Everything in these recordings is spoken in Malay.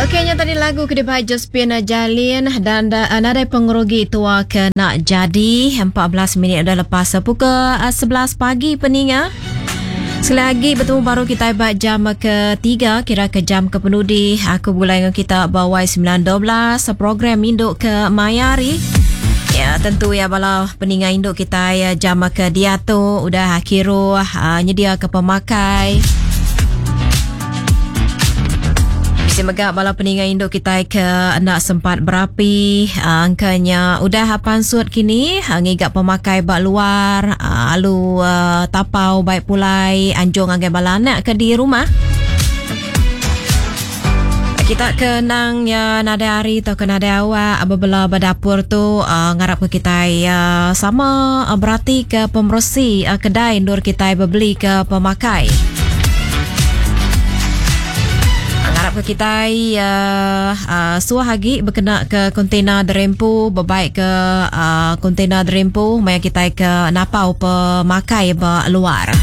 Okeynya tadi lagu kedai Josephine Jalin dan nadai pengerugi tua ke nak jadi 14 minit dah lepas pukul 11 pagi peninga. Sekali lagi bertemu baru kita buat jam ketiga kira ke jam kepenudi. Aku mulai dengan kita bawa 9.12 program induk ke Mayari. Ya tentu ya bala peninga induk kita ya jam ke dia tu udah akhiru nyedia ke pemakai. Semoga bala peninga induk kita ke nak sempat berapi angkanya udah pansut kini ngigak pemakai bak luar alu tapau baik pulai anjung anggai bala anak ke di rumah. Kita kenang ya nada hari atau ke nada awak apabila berdapur tu ngarap ke kita sama berarti ke pembersih kedai ndur kita berbeli ke pemakai. Harap ke kita suah lagi berkena ke kontena derempu berbaik ke kontena derempu maya kita ke napau pemakai luar.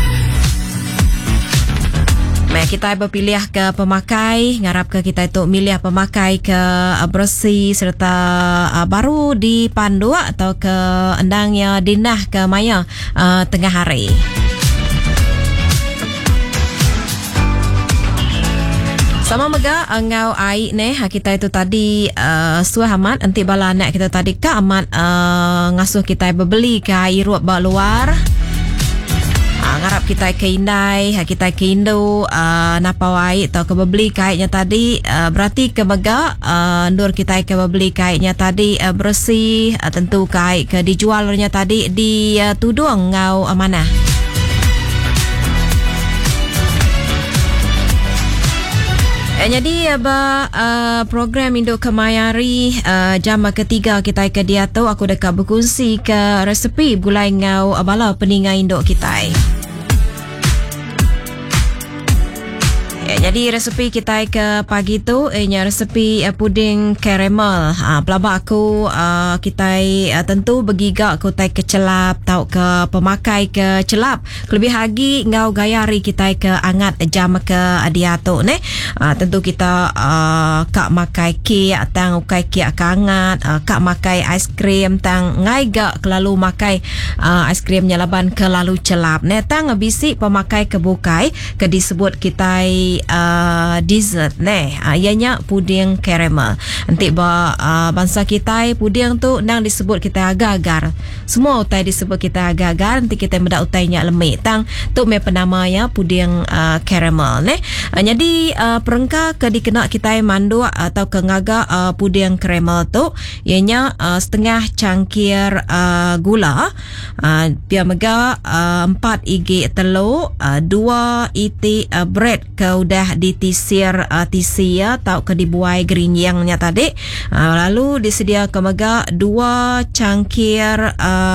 Maya kita berpilih ke pemakai ngarap ke kita itu milih pemakai ke bersih serta baru dipandu atau ke endangnya dinah ke maya tengah hari. Sama mega ngau air ne kita itu tadi suah amat anti bala anak kita tadi ka amat ngasuh kita berbeli ke air ruak bak luar. Ngarap kita ke indai kita ke Indo napau air atau ke berbeli kaitnya tadi berarti ke mega ndur kita ke berbeli kaitnya tadi bersih tentu kait ke dijualnya tadi di tudung ngau mana. Jadi program Induk Kemayari jam ketiga kita ke dia tu aku dekat berkongsi ke resepi gulai ngau bala peningai Induk kita. Jadi resepi kita ke pagi tu resepi puding karamel. Pelabak aku kita tentu bergigak aku tai ke celap tau ke pemakai ke celap. Lebih lagi ngau gayari kita ke angat jam ke dia tu ne. Tentu kita kak makai kek tang ukai kek kangat kak makai aiskrim tang ngai gak kelalu makai aiskrimnya laban ke lalu celap ne tang bisi pemakai ke bukai ke disebut kita dessert ne ianya puding karamel nanti bangsa kita puding tu nang disebut kita agar-agar semua utai disebut kita agar-agar nanti kita mendak utainya lemik tang tu me penamanya puding karamel ne jadi perengka ke dikena kita mandu atau ke ngaga puding karamel tu ianya setengah cangkir gula biar mega 4 igi telur 2 iti bread ke udah ditisir tisia atau ke dibuai gerinyangnya tadi lalu disedia ke mega 2 cangkir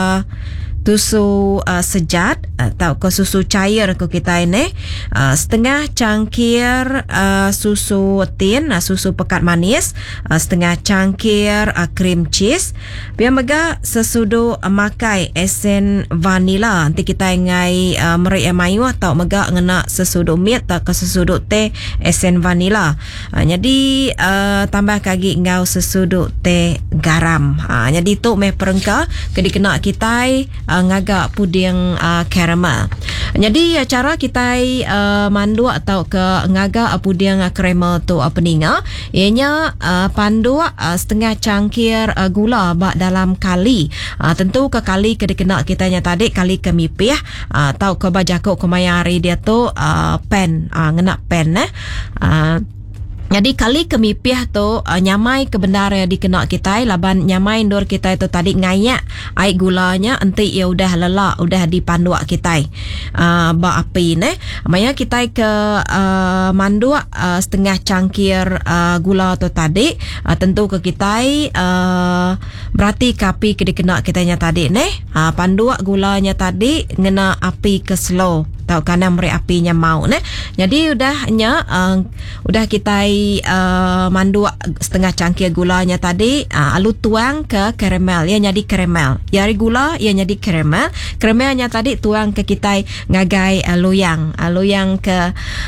susu sejat atau ke susu cair ke kita ini setengah cangkir susu tin susu pekat manis setengah cangkir krim cheese biar mega sesudu makai esen vanila nanti kita ngai merik mayu atau mega ngena sesudu milk atau ke sesudu teh esen vanila jadi tambah lagi ngau sesudu teh garam jadi tu meh perengka ke dikena kita ngaga puding karamel. Jadi cara kita mandu atau ke ngaga puding karamel tu peninga ianya pandu setengah cangkir gula bak dalam kali tentu ke kali ke dikena kitanya tadi kali ke mipih atau ke bajakuk ke mayari dia tu pen ngena pen jadi kali kemipih tu nyamai ke bendar yang dikena kita laban nyamai ndur kita itu tadi ngayak air gulanya nanti ya udah lelak udah dipanduak kita ba api ne maya kita ke mandu setengah cangkir gula tu tadi tentu ke kita berarti kapi ke dikena kitanya tadi ne panduak gulanya tadi ngena api ke slow tau kana meri apinya mau ne. Jadi udahnya udah kita mandu setengah cangkir gulanya tadi, lalu tuang ke karamel ya, jadi karamel. Yari gula ya jadi karamel. Karamelnya tadi tuang ke kita ngagai loyang ke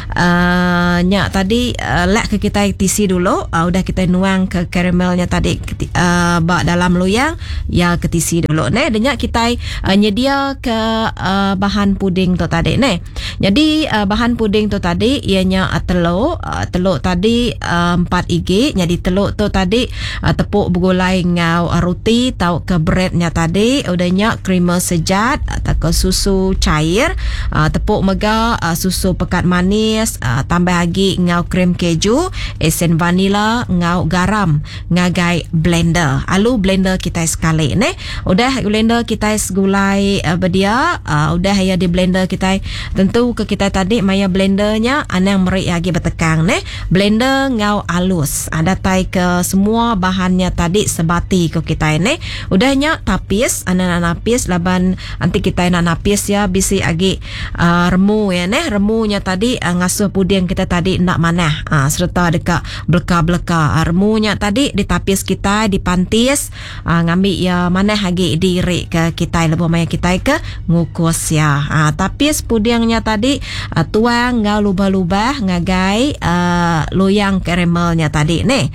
nya tadi lek ke kita tisi dulu, udah kita nuang ke karamelnya tadi bak dalam loyang ya ketisi dulu ne. Dan kita nyedia ke bahan puding tu tadi ne. Jadi bahan puding tu tadi ianya telur tadi 4 igi. Jadi telur tu tadi tepuk bergulai ngau roti tau ke breadnya tadi, udahnya creamer sejat atau ke susu cair, tepuk mega susu pekat manis, tambah lagi ngau krim keju, esen vanila, ngau garam, ngagai blender. Alu blender kita sekali ne. Udah blender kita gulai bedia, udah ya di blender kita tentu ke kita tadi maya blendernya anang meri lagi bertekang ne. Blender ngau alus, ada tai ke semua bahannya tadi sebati ke kita ne. Udahnya tapis, anak napis laban nanti kita nak napis ya bisi lagi remu ya ne. Remunya tadi ngasuh puding kita tadi nak mana serta dekat belka-belka. Remunya tadi ditapis kita dipantis, ngambil ya mana lagi diri ke kita lebih maya kita ke ngukus ya. Tapis pudingnya tadi tuang ngau lubah-lubah ngagai loyang karamelnya tadi ne.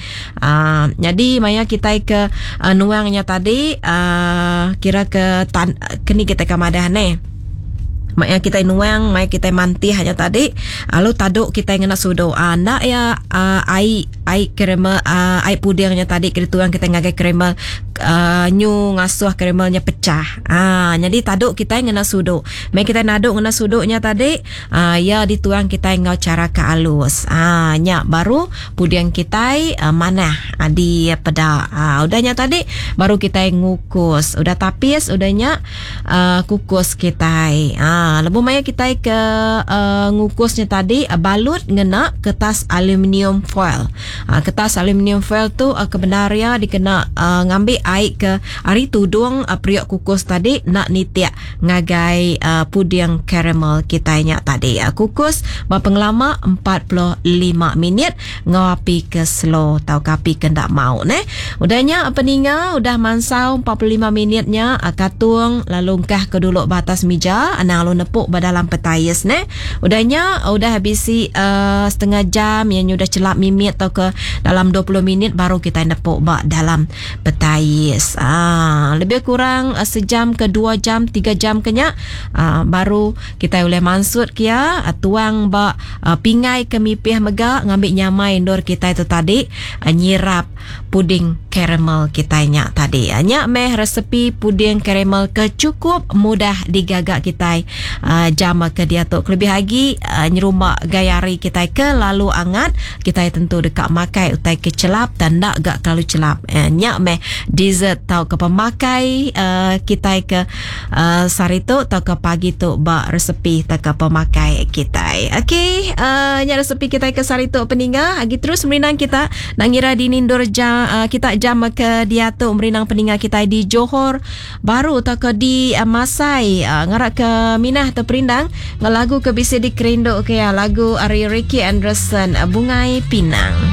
Jadi maya kita ke nuangnya tadi kira ke kini kita kamadah ne. Maknya kita nuang, maknya kita mantih hanya tadi. Lalu taduk kita ngena sudo. Nak ya air karamel, air pudingnya tadi kita tuang kita ngagai karamel nyu ngasuh karamelnya pecah. Jadi taduk kita ngena sudo. Maknya kita naduk ngena suduknya tadi, ya dituang kita ngau cara ke alus. Nya baru puding kita mana di pedak. Udahnya tadi baru kita ngukus. Udah tapis, udahnya kukus kita. Lebu maya kita ke ngukusnya tadi balut ngena kertas aluminium foil. Kertas aluminium foil tu kebenarnya dikena ngambil air ke hari tudung periuk kukus tadi nak nitiak ngagai puding karamel kitanya tadi. Kukus berpenglama 45 minit ngapi ke slow tau kapi kendak mau ne. Udahnya peninga udah mansau 45 minitnya katung lalu ngkah ke dulu batas meja anang lu nepuk dalam petayes ne. Udahnya udah habisi setengah jam yang udah celap mimit atau ke dalam 20 minit baru kita nepuk dalam petayes. Lebih kurang sejam ke 2 jam 3 jam kenya baru kita boleh mansut kia tuang pingai ke mipih mega ngambil nyamai dor kita itu tadi nyirap puding karamel kitanya tadi. Nyak meh resepi puding karamel ke cukup mudah digagak kita jam ke dia tu. Lebih lagi nyerumah gayari kita ke lalu angat kita tentu dekat makai utai ke celap dan nak gak kalau celap. Nyak meh dessert tau ke pemakai kita ke sari tu tau ke pagi tu bak resepi tau ke pemakai kita. Okey, nyak resepi kita ke sari tu peninga lagi terus merinang kita nangira di Nindor jam kita jam ke dia tu merinang peninga kita di Johor baru tau ke di Masai ngarak ke Minah terperindang ngelagu ke bisi di Kerindo ke lagu Ari Ricky Anderson Bungai Pinang.